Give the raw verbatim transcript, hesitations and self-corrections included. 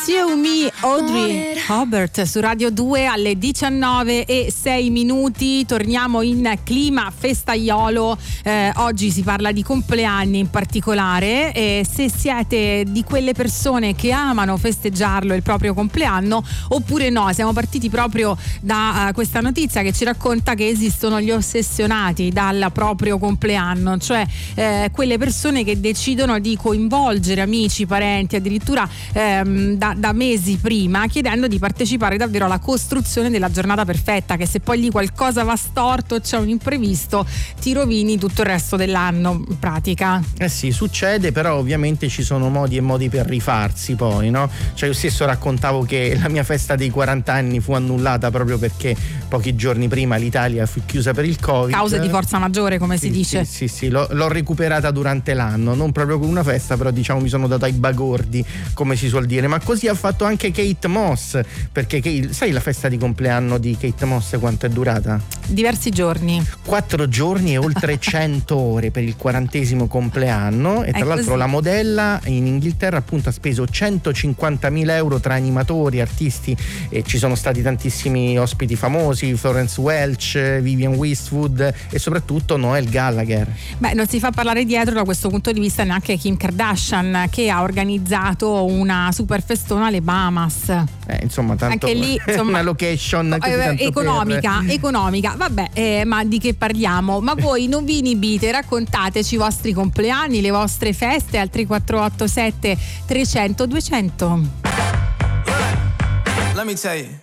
You Me, Audrey Hobart su Radio due alle diciannove e sei minuti. Torniamo in clima festaiolo. Eh, oggi si parla di compleanni in particolare, e se siete di quelle persone che amano festeggiarlo il proprio compleanno oppure no. Siamo partiti proprio da uh, questa notizia che ci racconta che esistono gli ossessionati dal proprio compleanno, cioè eh, quelle persone che decidono di coinvolgere amici, parenti, addirittura ehm, da, da mesi prima, chiedendo di partecipare davvero alla costruzione della giornata perfetta, che se poi lì qualcosa va storto, c'è un imprevisto, ti rovini tutto il resto dell'anno in pratica. Eh sì, succede, però ovviamente ci sono modi e modi per rifarsi poi, no? Cioè io stesso raccontavo che la mia festa dei quaranta anni fu annullata proprio perché pochi giorni prima l'Italia fu chiusa per il Covid. Cause di forza maggiore, come sì, si dice. Sì, sì, sì, l'ho, l'ho recuperata durante l'anno, non proprio con una festa, però diciamo mi sono dato ai bagordi, come si suol dire. Ma così ha fatto anche Kate Moss, perché Kate, sai la festa di compleanno di Kate Moss quanto è durata? Diversi giorni. Quattro giorni e oltre cento ore per il quarantesimo compleanno. E tra è l'altro così. La modella in Inghilterra appunto ha speso centocinquantamila euro tra animatori, artisti, e ci sono stati tantissimi ospiti famosi, Florence Welch, Vivienne Westwood e soprattutto Noel Gallagher. Beh, non si fa parlare dietro da questo punto di vista neanche Kim Kardashian, che ha organizzato una super festona alle Bahamas. Eh, insomma, tanto anche lì insomma, una location così, tanto economica, per... economica. Vabbè, eh, ma di che parliamo? Ma voi non vi inibite, raccontateci i vostri compleanni, le vostre feste al tre quattro otto sette trecento duecento. Let me tell you.